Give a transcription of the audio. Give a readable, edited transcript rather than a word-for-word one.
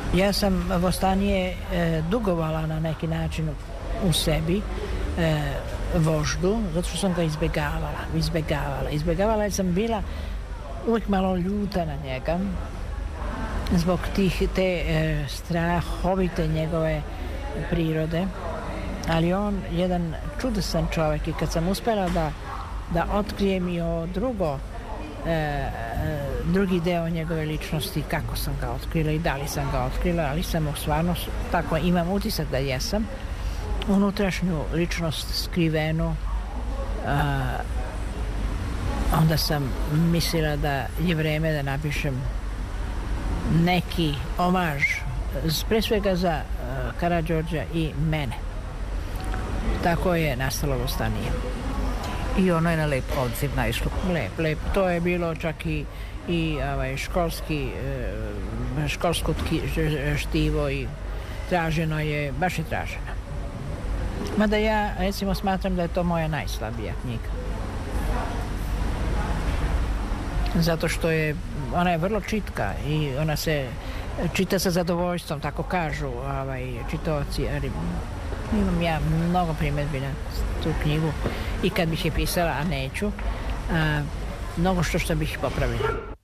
Ja sam Vostanije dugovala na neki način u sebi, voždu, zato što sam ga izbjegavala jer sam bila uvijek malo ljuta na njega zbog te strahovite njegove prirode, ali on jedan čudesan čovjek i kad sam uspjela da otkrijem i drugi deo njegove ličnosti, kako sam ga otkrila i da li sam ga otkrila, ali sam stvarno tako imam utisak da jesam unutrašnju ličnost skrivenu, onda sam mislila da je vreme da napišem neki omaž pre svega za Karađorđa i mene. Tako je nastalo Vostanije. I ono je na lep odziv naišlo. Lep. To je bilo čak i školsko štivo i traženo je, baš je traženo. Mada ja recimo smatram da je to moja najslabija knjiga. Zato što ona je vrlo čitka i ona se čita sa zadovoljstvom, tako kažu čitaoci, ali imam ja mnogo primjedbi na tu knjigu i kad bih je pisala, a neću, mnogo što bih popravila.